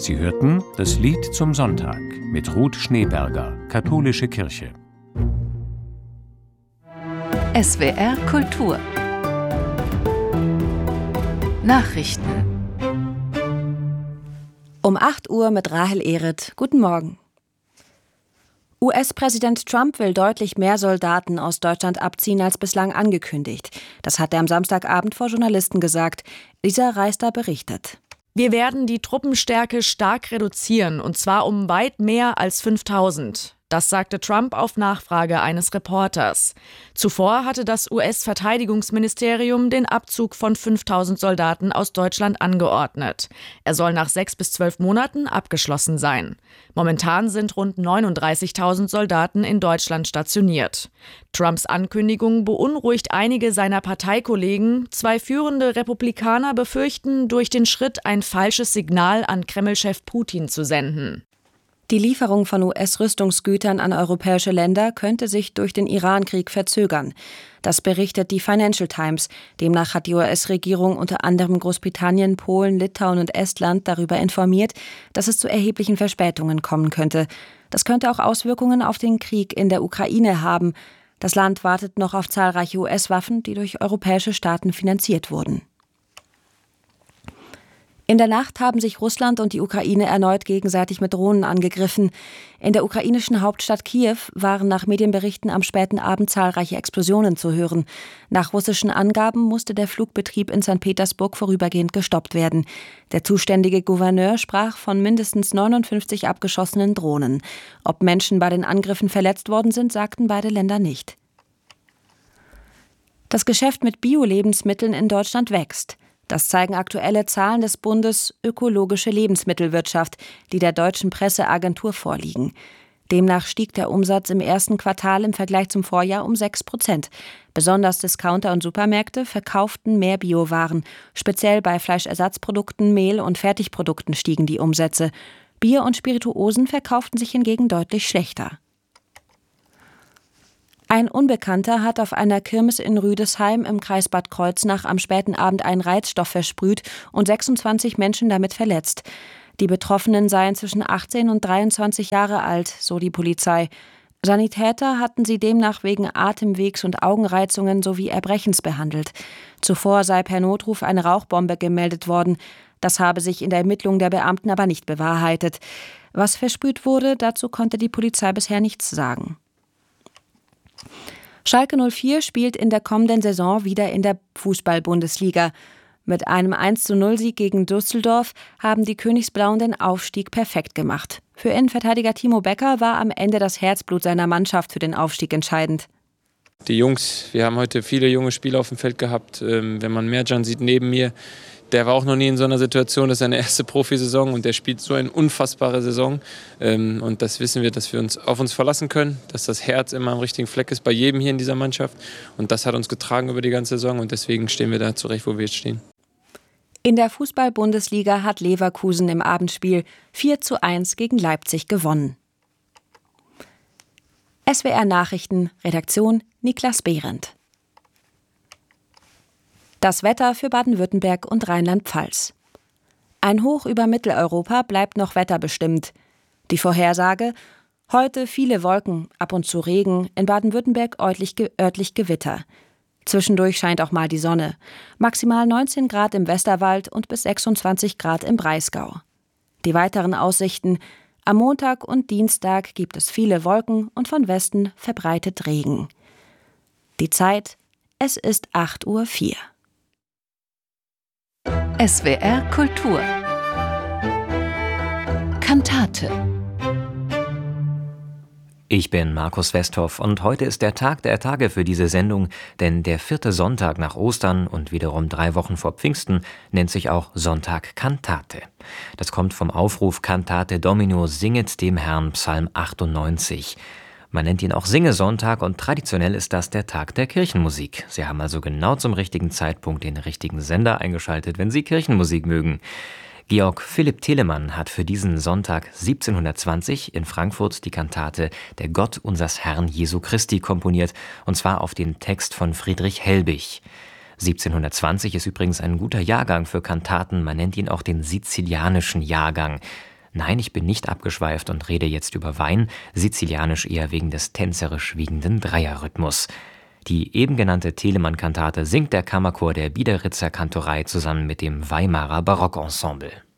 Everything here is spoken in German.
Sie hörten das Lied zum Sonntag mit Ruth Schneeberger, Katholische Kirche. SWR Kultur Nachrichten Um 8 Uhr mit Rahel Ehret. Guten Morgen. US-Präsident Trump will deutlich mehr Soldaten aus Deutschland abziehen als bislang angekündigt. Das hat er am Samstagabend vor Journalisten gesagt. Lisa Reister berichtet. Wir werden die Truppenstärke stark reduzieren, und zwar um weit mehr als 5.000. Das sagte Trump auf Nachfrage eines Reporters. Zuvor hatte das US-Verteidigungsministerium den Abzug von 5.000 Soldaten aus Deutschland angeordnet. Er soll nach 6 bis 12 Monaten abgeschlossen sein. Momentan sind rund 39.000 Soldaten in Deutschland stationiert. Trumps Ankündigung beunruhigt einige seiner Parteikollegen. 2 führende Republikaner befürchten, durch den Schritt ein falsches Signal an Kreml-Chef Putin zu senden. Die Lieferung von US-Rüstungsgütern an europäische Länder könnte sich durch den Iran-Krieg verzögern. Das berichtet die Financial Times. Demnach hat die US-Regierung unter anderem Großbritannien, Polen, Litauen und Estland darüber informiert, dass es zu erheblichen Verspätungen kommen könnte. Das könnte auch Auswirkungen auf den Krieg in der Ukraine haben. Das Land wartet noch auf zahlreiche US-Waffen, die durch europäische Staaten finanziert wurden. In der Nacht haben sich Russland und die Ukraine erneut gegenseitig mit Drohnen angegriffen. In der ukrainischen Hauptstadt Kiew waren nach Medienberichten am späten Abend zahlreiche Explosionen zu hören. Nach russischen Angaben musste der Flugbetrieb in St. Petersburg vorübergehend gestoppt werden. Der zuständige Gouverneur sprach von mindestens 59 abgeschossenen Drohnen. Ob Menschen bei den Angriffen verletzt worden sind, sagten beide Länder nicht. Das Geschäft mit Bio-Lebensmitteln in Deutschland wächst. Das zeigen aktuelle Zahlen des Bundes Ökologische Lebensmittelwirtschaft, die der deutschen Presseagentur vorliegen. Demnach stieg der Umsatz im ersten Quartal im Vergleich zum Vorjahr um 6%. Besonders Discounter und Supermärkte verkauften mehr Biowaren. Speziell bei Fleischersatzprodukten, Mehl und Fertigprodukten stiegen die Umsätze. Bier und Spirituosen verkauften sich hingegen deutlich schlechter. Ein Unbekannter hat auf einer Kirmes in Rüdesheim im Kreis Bad Kreuznach am späten Abend einen Reizstoff versprüht und 26 Menschen damit verletzt. Die Betroffenen seien zwischen 18 und 23 Jahre alt, so die Polizei. Sanitäter hatten sie demnach wegen Atemwegs- und Augenreizungen sowie Erbrechens behandelt. Zuvor sei per Notruf eine Rauchbombe gemeldet worden. Das habe sich in der Ermittlung der Beamten aber nicht bewahrheitet. Was versprüht wurde, dazu konnte die Polizei bisher nichts sagen. Schalke 04 spielt in der kommenden Saison wieder in der Fußball-Bundesliga. Mit einem 1:0-Sieg gegen Düsseldorf haben die Königsblauen den Aufstieg perfekt gemacht. Für Innenverteidiger Timo Becker war am Ende das Herzblut seiner Mannschaft für den Aufstieg entscheidend. Die Jungs, wir haben heute viele junge Spieler auf dem Feld gehabt. Wenn man Mercan sieht neben mir, der war auch noch nie in so einer Situation, das ist seine erste Profisaison und der spielt so eine unfassbare Saison. Und das wissen wir, dass wir uns auf uns verlassen können, dass das Herz immer am richtigen Fleck ist bei jedem hier in dieser Mannschaft. Und das hat uns getragen über die ganze Saison und deswegen stehen wir da zurecht, wo wir jetzt stehen. In der Fußball-Bundesliga hat Leverkusen im Abendspiel 4:1 gegen Leipzig gewonnen. SWR Nachrichten, Redaktion Niklas Behrendt. Das Wetter für Baden-Württemberg und Rheinland-Pfalz. Ein Hoch über Mitteleuropa bleibt noch wetterbestimmt. Die Vorhersage: heute viele Wolken, ab und zu Regen, in Baden-Württemberg örtlich Gewitter. Zwischendurch scheint auch mal die Sonne. Maximal 19 Grad im Westerwald und bis 26 Grad im Breisgau. Die weiteren Aussichten: am Montag und Dienstag gibt es viele Wolken und von Westen verbreitet Regen. Die Zeit: es ist 8:04 Uhr. SWR Kultur Kantate. Ich bin Markus Westhoff und heute ist der Tag der Tage für diese Sendung, denn der 4. Sonntag nach Ostern und wiederum 3 Wochen vor Pfingsten nennt sich auch Sonntag Kantate. Das kommt vom Aufruf Cantate Domino, singet dem Herrn, Psalm 98. Man nennt ihn auch Singesonntag und traditionell ist das der Tag der Kirchenmusik. Sie haben also genau zum richtigen Zeitpunkt den richtigen Sender eingeschaltet, wenn Sie Kirchenmusik mögen. Georg Philipp Telemann hat für diesen Sonntag 1720 in Frankfurt die Kantate Der Gott unsers Herrn Jesu Christi komponiert, und zwar auf den Text von Friedrich Helbig. 1720 ist übrigens ein guter Jahrgang für Kantaten, man nennt ihn auch den sizilianischen Jahrgang. Nein, ich bin nicht abgeschweift und rede jetzt über Wein, sizilianisch eher wegen des tänzerisch wiegenden Dreierrhythmus. Die eben genannte Telemann-Kantate singt der Kammerchor der Biederitzer Kantorei zusammen mit dem Weimarer Barockensemble.